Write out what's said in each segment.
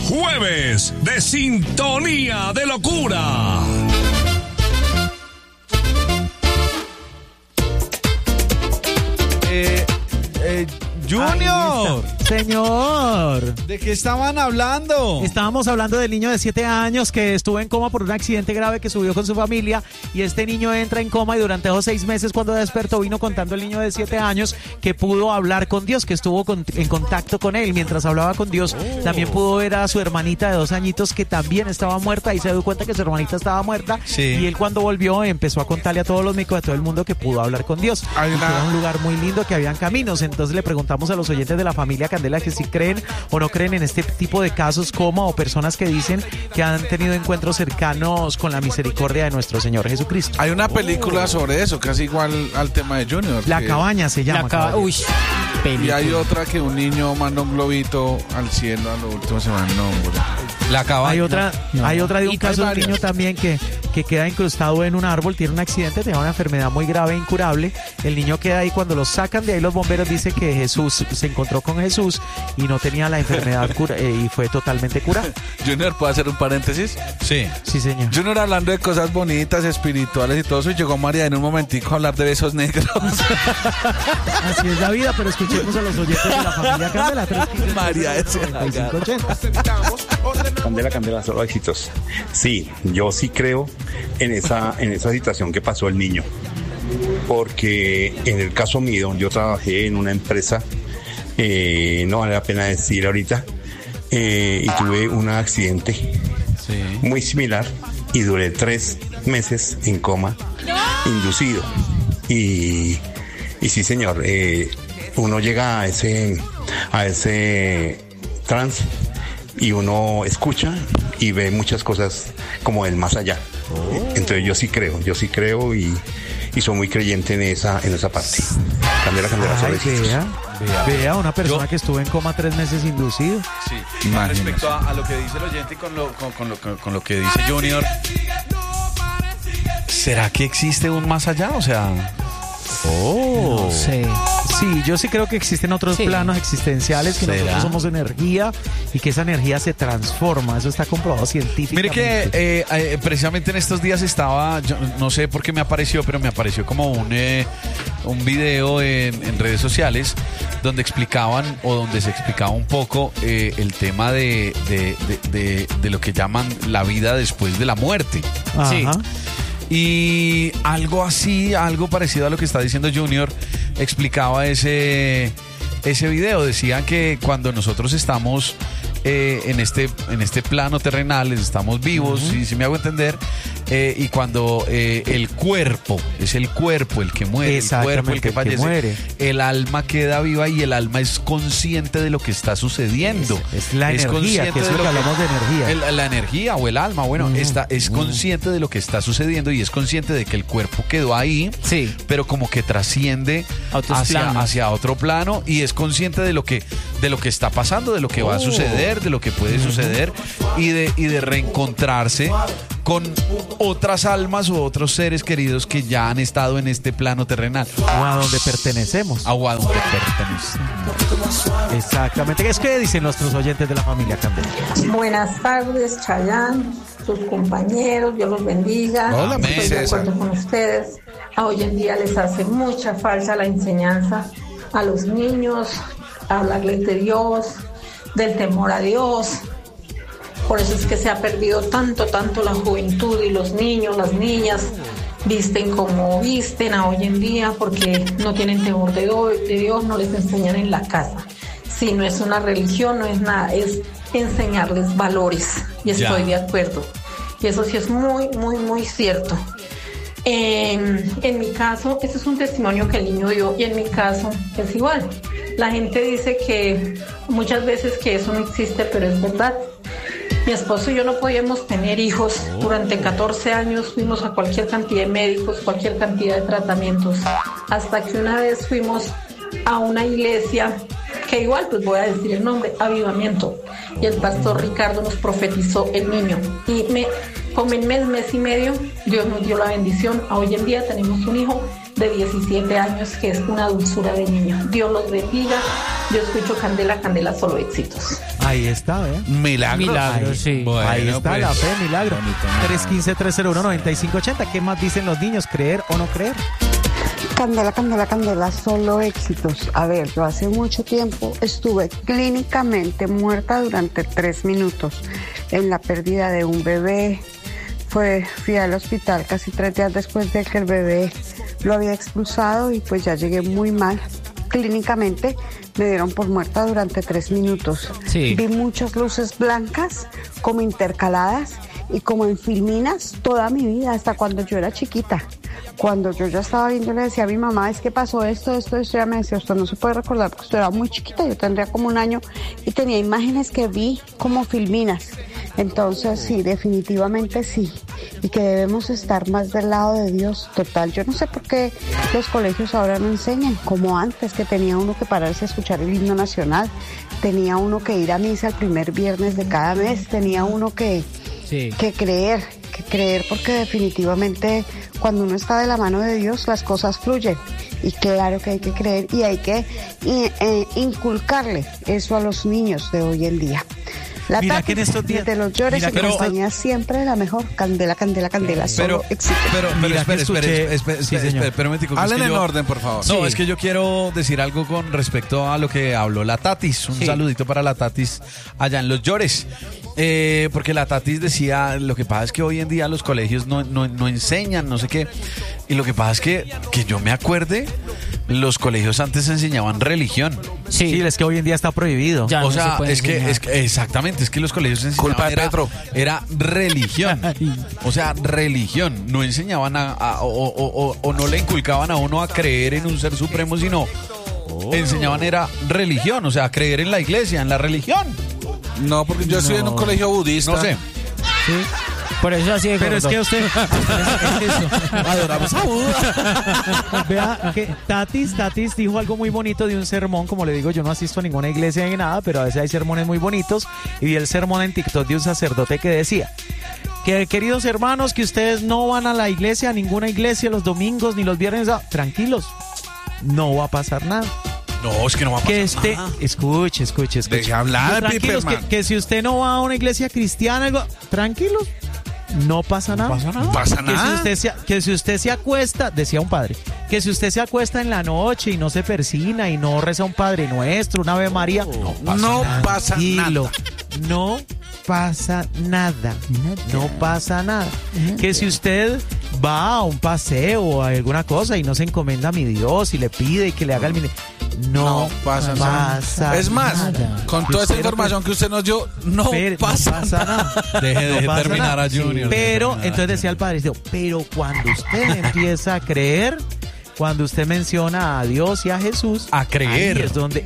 jueves de Sintonía de Locura. Junior. Señor, ¿De qué estaban hablando? estábamos hablando del niño de 7 años que estuvo en coma por un accidente grave que subió con su familia, y este niño entra en coma y durante esos 6 meses, cuando despertó, vino contando el niño de 7 años que pudo hablar con Dios, que estuvo en contacto con él. Mientras hablaba con Dios, también pudo ver a su hermanita de 2 añitos que también estaba muerta, y se dio cuenta que su hermanita estaba muerta. Sí. Y él, cuando volvió, empezó a contarle a todos los médicos, a todo el mundo, que pudo hablar con Dios. Hay Y una- que era un lugar muy lindo, que habían caminos. Entonces le preguntamos a los oyentes de la familia Candela que si creen o no creen en este tipo de casos, como o personas que dicen que han tenido encuentros cercanos con la misericordia de nuestro Señor Jesucristo. Hay una película sobre eso, casi igual al tema de Junior. La que- cabaña se llama. Uy, Y hay otra que un niño manda un globito al cielo, a lo último se va el nombre. La cabaña. Hay otra de un Y caso de hay un niño varias. también que queda incrustado en un árbol, tiene un accidente, tiene una enfermedad muy grave e incurable. El niño queda ahí, cuando lo sacan de ahí, los bomberos dicen que Jesús se encontró con Jesús y no tenía la enfermedad y fue totalmente curado. Junior, ¿puedo hacer un paréntesis? Sí. Sí, señor. Junior, hablando de cosas bonitas, espirituales y todo eso, y llegó María en un momentico a hablar de besos negros. Así es la vida, pero escuchemos a los oyentes de la familia Candela. María, ese 315-9580. Candela, solo éxitos. Sí, yo sí creo en esa situación que pasó el niño. Porque en el caso mío, yo trabajé en una empresa, no vale la pena decir ahorita, y tuve un accidente muy similar y duré 3 meses en coma inducido. Y sí, señor, uno llega a ese trance y uno escucha y ve muchas cosas como del más allá. Entonces yo sí creo y soy muy creyente en esa parte. Candela, Ay, sobre vea, una persona que estuvo en coma 3 meses inducido. Sí, con respecto a lo que dice el oyente y con lo que dice Junior, ¿será que existe un más allá? O sea, No sé. Sí, yo sí creo que existen otros Sí. planos existenciales, que ¿Será? nosotros somos energía y que esa energía se transforma. Eso está comprobado científicamente. mire que precisamente en estos días estaba, yo no sé por qué me apareció, pero me apareció como un video en redes sociales donde explicaban o donde se explicaba un poco el tema de lo que llaman la vida después de la muerte. Ajá. Sí. Y algo así, algo parecido a lo que está diciendo Junior, explicaba ese video. Decían que cuando nosotros estamos en este plano terrenal, estamos vivos, si me hago entender, y cuando el cuerpo, es el cuerpo el que muere, el cuerpo el que fallece, muere. el alma queda viva y el alma es consciente de lo que está sucediendo. Es la energía, consciente que es de lo que hablamos de energía. la energía o el alma, bueno, es consciente de lo que está sucediendo y es consciente de que el cuerpo quedó ahí, Sí. pero como que trasciende A otros planos. hacia otro plano y es consciente de lo que está pasando, de lo que va a suceder, de lo que puede suceder y de reencontrarse con otras almas o otros seres queridos que ya han estado en este plano terrenal. O a donde pertenecemos. Agua donde pertenece. Exactamente. Es que dicen nuestros oyentes de la familia Candela. Buenas tardes, Chayán, sus compañeros, Dios los bendiga. Hola, Estoy de César. acuerdo con ustedes. A hoy en día les hace mucha falta la enseñanza a los niños, hablarles de Dios, del temor a Dios. Por eso es que se ha perdido tanto la juventud y los niños, las niñas visten como visten a hoy en día porque no tienen temor de Dios, no les enseñan en la casa. Si no es una religión, no es nada, es enseñarles valores y estoy Ya. de acuerdo. Y eso sí es muy cierto. En mi caso, ese es un testimonio que el niño dio y en mi caso es igual. La gente dice que muchas veces que eso no existe, pero es verdad. Mi esposo y yo no podíamos tener hijos. Durante 14 años fuimos a cualquier cantidad de médicos, cualquier cantidad de tratamientos, hasta que una vez fuimos a una iglesia que igual, pues voy a decir el nombre, Avivamiento, y el pastor Ricardo nos profetizó el niño y como en mes y medio Dios nos dio la bendición. A hoy en día tenemos un hijo de 17 años, que es una dulzura de niño. Dios los bendiga. Yo escucho Candela, Candela, solo éxitos. Ahí está, ¿eh? Milagro. Sí. Bueno, ahí está pues, la fe, milagro. bonito, 315-301-9580. ¿Qué más dicen los niños? ¿Creer o no creer? Candela, Candela, Candela, solo éxitos. A ver, yo hace mucho tiempo estuve clínicamente muerta durante 3 minutos en la pérdida de un bebé. Fui al hospital casi 3 días después de que el bebé lo había expulsado y pues ya llegué muy mal. Clínicamente me dieron por muerta durante 3 minutos. Sí. Vi muchas luces blancas como intercaladas y como en filminas toda mi vida, hasta cuando yo era chiquita. Cuando yo ya estaba viendo, le decía a mi mamá, es que pasó esto, ya me decía, usted no se puede recordar porque usted era muy chiquita, yo tendría como 1 año y tenía imágenes que vi como filminas. Entonces sí, definitivamente sí, y que debemos estar más del lado de Dios, total. Yo no sé por qué los colegios ahora no enseñan, como antes, que tenía uno que pararse a escuchar el himno nacional, tenía uno que ir a misa el primer viernes de cada mes, tenía uno que creer, porque definitivamente cuando uno está de la mano de Dios las cosas fluyen, y claro que hay que creer y hay que inculcarle eso a los niños de hoy en día. La Mira Tati, que en estos días- desde los llores mira y que en compañía siempre la mejor. Candela, Candela, Candela, solo éxito. Pero Mira, que escuché- Sí, señor. espera un momentico, que es Hablen que en yo- orden, por favor. No, Sí. es que yo quiero decir algo con respecto a lo que habló la Tatis. Un Sí. saludito para la Tatis allá en Los Llores. Porque la Tatis decía, lo que pasa es que hoy en día los colegios no enseñan, no sé qué. Y lo que pasa es que yo me acuerde, los colegios antes enseñaban religión. Sí, es que hoy en día está prohibido. Ya O no se sea, puede es que enseñar. exactamente, es que los colegios enseñaban Culpa de Petro. era religión. O sea, religión. No enseñaban o no le inculcaban a uno a creer en un ser supremo, sino enseñaban era religión, o sea, creer en la iglesia, en la religión. No, porque yo estoy en un colegio budista. No sé. Sí. Por eso así de Pero es gordo. que usted... es eso. Adoramos a Buda. Vea que Tatis dijo algo muy bonito de un sermón. Como le digo, yo no asisto a ninguna iglesia ni nada, pero a veces hay sermones muy bonitos. Y vi el sermón en TikTok de un sacerdote que decía que, queridos hermanos, que ustedes no van a la iglesia, a ninguna iglesia los domingos ni los viernes. Tranquilos, no va a pasar nada. No, es que no va a pasar Que nada. escuche. Deje hablar, Tranquilos, Piperman. que si usted no va a una iglesia cristiana, tranquilos, no pasa nada. No pasa nada. Que si usted se acuesta, decía un padre, que si usted se acuesta en la noche y no se persina y no reza un Padre Nuestro, una Ave María, No pasa tranquilo, nada. no pasa nada. No pasa nada. Que si usted va a un paseo o a alguna cosa y no se encomienda a mi Dios y le pide y que le haga el no pasa pasa Es más, nada. con toda esa Pero, información que usted nos dio, no pero pasa nada. Deje No pasa terminar nada. a Junior. Pero deje terminar entonces a decía el padre, dijo, pero cuando usted empieza a creer, cuando usted menciona a Dios y a Jesús, A creer.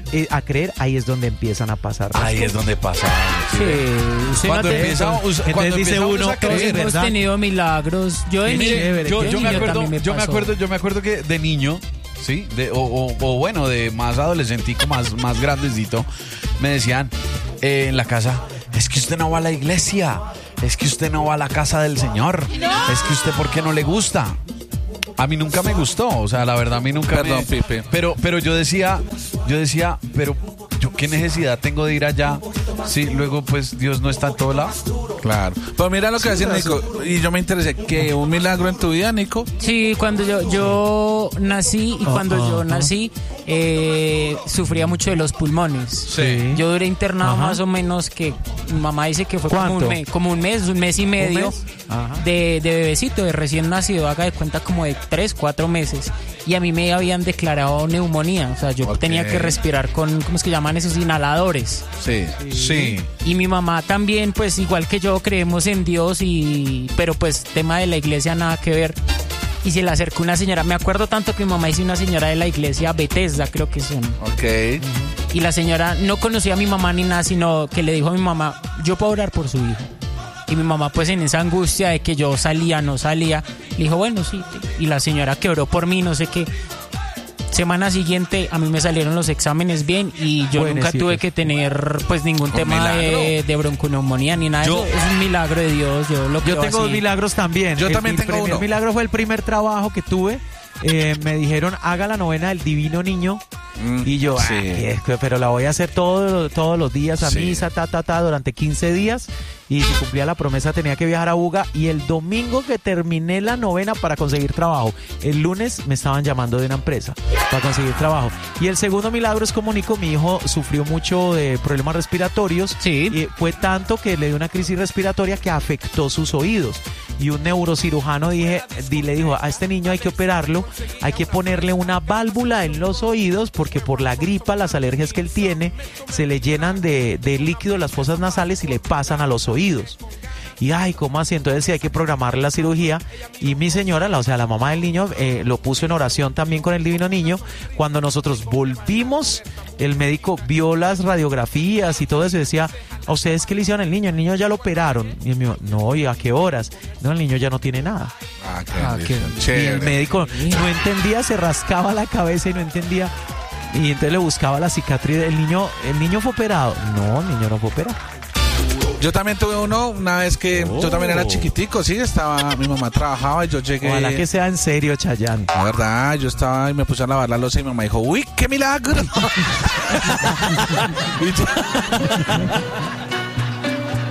ahí es donde empiezan a pasar. las Ahí es cosas. donde pasa. Sí, usted Cuando no te- empieza, Entonces cuando dice empieza uno, a todos creer. hemos ¿verdad? tenido milagros. Yo de Y mire, niño, yo de me niño acuerdo, también yo me pasó. acuerdo que de niño, sí, o bueno, de más adolescentico, más grandecito, me decían en la casa, es que usted no va a la iglesia, es que usted no va a la casa del Señor, es que usted ¿por qué no le gusta? A mí nunca me gustó, o sea, la verdad a mí nunca Perdón, me... Pipe. Pero yo decía, pero yo qué necesidad tengo de ir allá si luego pues Dios no está en todo lado. Claro. Pero mira lo que decía Nico, y yo me interesé, que un milagro en tu vida, Nico. Sí, cuando yo nací y cuando yo nací sufría mucho de los pulmones. Sí. Yo duré internado Ajá. más o menos que mi mamá dice que fue ¿Cuánto? como un mes y medio mes? Ajá. de bebecito, de recién nacido, haga de cuenta como de 3-4 meses. Y a mí me habían declarado neumonía, o sea, yo Ok. tenía que respirar con, ¿cómo es que llaman esos inhaladores? Sí. Sí. Y mi mamá también, pues igual que yo, creemos en Dios, pero pues tema de la iglesia nada que ver. Y se le acercó una señora, me acuerdo tanto que mi mamá dice una señora de la iglesia Bethesda, creo que son. Ok. Y la señora no conocía a mi mamá ni nada, sino que le dijo a mi mamá, yo puedo orar por su hijo. Y mi mamá pues en esa angustia de que yo salía, no salía, le dijo, bueno, sí. Y la señora que oró por mí, no sé qué. Semana siguiente a mí me salieron los exámenes bien y yo nunca Buenecitos. tuve que tener pues ningún tema de bronconeumonía ni nada. Yo- Eso es un milagro de Dios. Yo Yo tengo dos milagros también. Yo también El tengo primer uno. milagro fue el primer trabajo que tuve. me dijeron, haga la novena del Divino Niño. Y yo, sí. Pero la voy a hacer todos los días a Sí. misa, durante 15 días. Y si cumplía la promesa tenía que viajar a Buga. Y el domingo que terminé la novena para conseguir trabajo, el lunes me estaban llamando de una empresa para conseguir trabajo. Y el segundo milagro es como Nico, mi hijo sufrió mucho de problemas respiratorios. Sí. Y fue tanto que le dio una crisis respiratoria que afectó sus oídos. Y un neurocirujano le dijo, a este niño hay que operarlo, hay que ponerle una válvula en los oídos porque por la gripa, las alergias que él tiene, se le llenan de líquido las fosas nasales y le pasan a los oídos. Y ay, ¿cómo así? Entonces sí hay que programarle la cirugía. Y mi señora, la mamá del niño, lo puso en oración también con el Divino Niño. Cuando nosotros volvimos, el médico vio las radiografías y todo eso y decía, ¿a ustedes qué le hicieron al niño? El niño ya lo operaron. Y el mío, no, ¿y a qué horas? No, el niño ya no tiene nada. Y el médico no entendía, se rascaba la cabeza y no entendía. Y entonces le buscaba la cicatriz. El niño fue operado. No, el niño no fue operado. Yo también tuve uno una vez que yo también era chiquitico, sí, mi mamá trabajaba y yo llegué. Ojalá que sea en serio, Chayanne. La verdad, yo estaba y me puse a lavar la loza y mi mamá dijo, ¡uy, qué milagro!